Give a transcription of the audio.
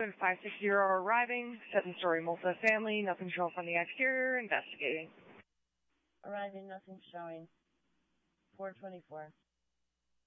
Code 560 arriving. Second-story multi-family. Nothing showing from the exterior. Investigating. Arriving, nothing showing. 424.